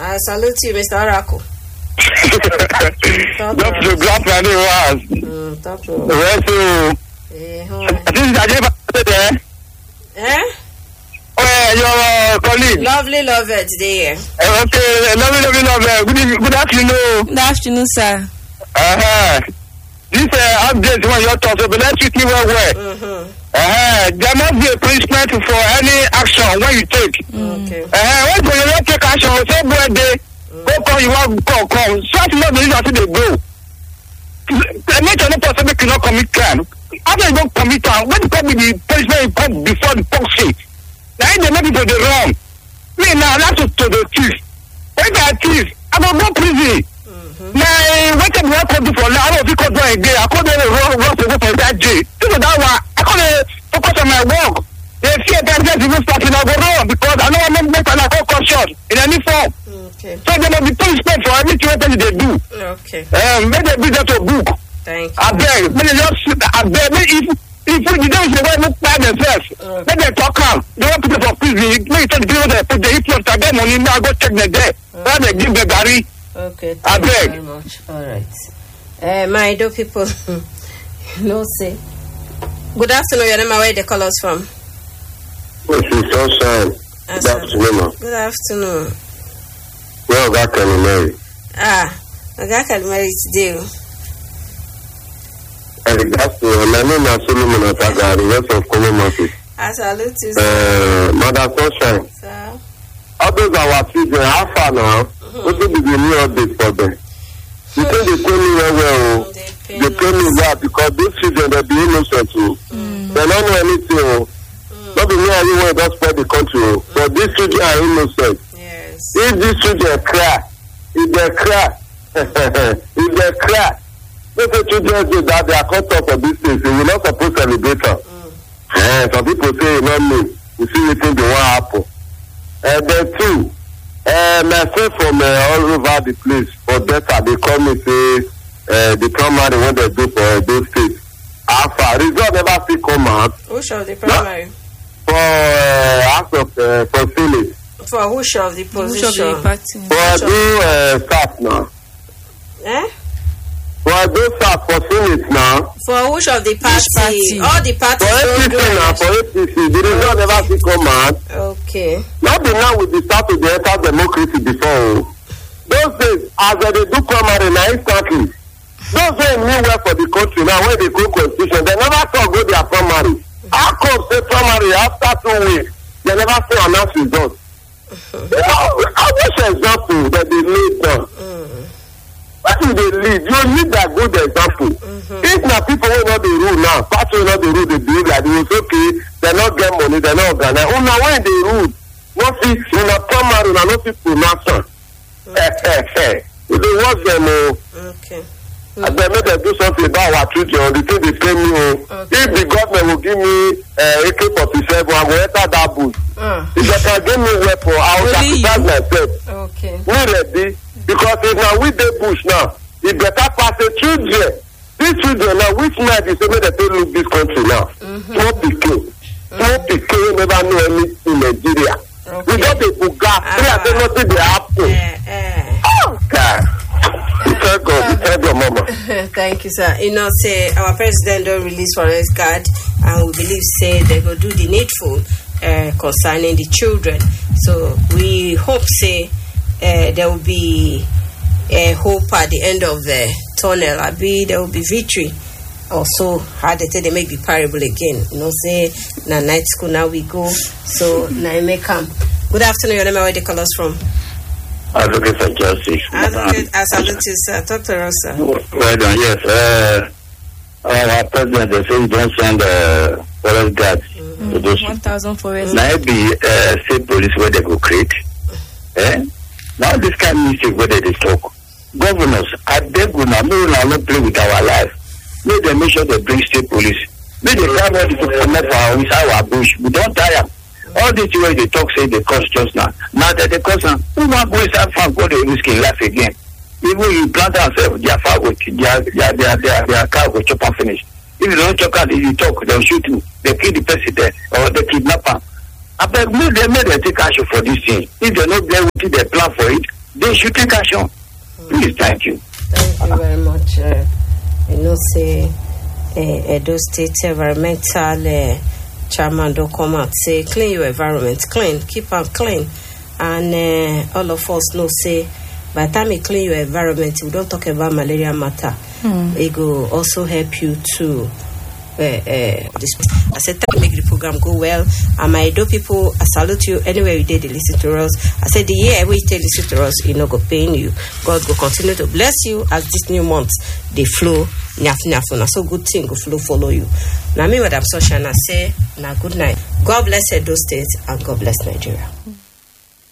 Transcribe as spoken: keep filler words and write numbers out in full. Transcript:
I salute you, Mister Oracle. Just to grab any words. Mm, talk to us. Where to? Eh, hi. This is Ajay there. Eh? Oh, your colleague. Lovely love it today. Uh, okay, lovely, lovely, lovely. Good, evening, good afternoon. Good afternoon, sir. Uh-huh. This uh, update when you're talking, but let's keep it well. well. Mm-hmm. Uh-huh. There must be a punishment for any action when you take. Mm. Okay. Uh-huh. When you don't take action, say birthday, go call you want call, call. So that's not the reason they go. The nature of person cannot commit crime. After you don't commit crime, when you come with the punishment, you come before the policy. Now they make people the wrong. Me now, that's to the thief. When they are thief, I don't go prison. Now, what can I do for now? I don't think I'm going again. I couldn't run to go for that J. This is that one. I couldn't focus on my work. They fear that I'm even starting to go wrong because I know I'm not making a concussion in any form. Okay. So there must be punishment for everything that they do. Okay. Um, make them business to book. Thank you. I beg. Make them just I beg. If if you don't say well, look by themselves. Make them talk out. They want people for prison. Make it the people that put the influence of them money now go check them there. Then they give the Gary. Okay, I thank you beg. very much. All right. Uh, my do people, no say. Good afternoon, your name, where they call us from? This is Sunshine. Good afternoon. Good afternoon. Well, that can be married. Ah, I got married today. And that's my name is Solomon Ataga, the rest of Common Market. I salute you, Uh, Mother Sunshine. sir. All those our children, how far now? What will be the new update for them? You think they pay me well, well? They pay They pay me well because these children, they be innocent too. Mm. They don't know anything. Oh. Mm. Not be me and you want to spread the country. Oh. But these children are innocent. Yes. If these children cry, if they cry, if they cry, if the children say that they are caught up of this thing, they will not suppose to celebrate them. Mm. Eh, some people say, you know me, you see the thing they want to happen. And then two, uh, my friend from uh, all over the place, for better, they call me say, uh, the primary when they do for uh, those states. Alpha, result never still come out. Who shall the primary? For uh, act of, uh, for Phillips. For who shall the Who position? shall be party? For do uh, staff now. Eh? For do staff for Phillips now. For who shall the party? party? All the parties For A don't P C do now, it. for A P C, the result never still come out. Okay. Not be now with the start of the enter democracy before. Those days, as they do primary now instantly, those days knew well for the country now when they go constitution, they never saw go their primary. How come say primary after two weeks, they never say announce results? You know, I wish example that they laid down. Mm. What do they lead? You need that good example. Mm-hmm. If now people will not the rule now, party will not the rule, they behave like they was okay, they not get money, they not organize. Oh, now when they rule, no fit, in a primary, no fit promotion. Eh, eh, eh. If they watch them, oh, Okay. and they make them do something about our children, the thing they pay me, oh. Okay. If the government will give me uh, A K forty-seven, I will enter that bush. Uh, If they can give me weapon, I will Only sacrifice you. myself. okay. We ready because if now we dey bush now, e better pass the children. These children now, which night is say make dem take look this country now? Mm-hmm. Small pikin, small pikin wey never know anything in Nigeria. Okay. We don dey buga, three Ah. I say nothing dey happen. Eh, eh. Oh God! We thank God, we thank God, Mama. Thank you, sir. You know, say our president don't release forest guard, and we believe say they go do the needful uh, concerning the children. So we hope say uh, there will be a hope at the end of the tunnel. I be there will be victory. Also, how they say they make the parable again. You know, say na night school now we go. So now it may come. Good afternoon. Your name, where they call us from? Advocate for justice. Advocate, I salute you, sir. Talk to us, sir. Well done, yes. Uh, our president, they say you don't send uh, forest guards Mm, to those. one thousand forest. Now it be uh, state police where they go create. Eh? Now this kind of mistake where they, they talk. Governors, I beg you now, no now not play with our life. Make them make sure they bring state police. Make them have all the people come up for our, inside our bush. We don't tire. All these way they talk say they cost just now. Now that they cost now, who want to go inside farm go they risk in life again? Even you plant ourselves, their farm will their their their their, their car will chop and finish. If you don't talk out, if you talk, they'll shoot you. They kill the person there or they kidnap them. I beg me, they made them take action for this thing. If they not blame with it, they plan for it. they should take action. Please, thank you. Thank you very much. Uh, you know, say uh, Edo State environmental uh, chairman don't come out say clean your environment, clean, keep am clean, and uh, all of us know say by the time you clean your environment, we don't talk about malaria matter. Mm. It will also help you to. Uh, uh, this. I said, thank you, make the program go well. And my Edo people, I salute you anywhere you did, they listen to us. I said, the year every day listen to us, you know, go paying you. God will continue to bless you as this new month they flow. Nyaf nyaf, na so good thing go flow follow you. Now me, Madam Soshana say, now good night. God bless Edo State and God bless Nigeria.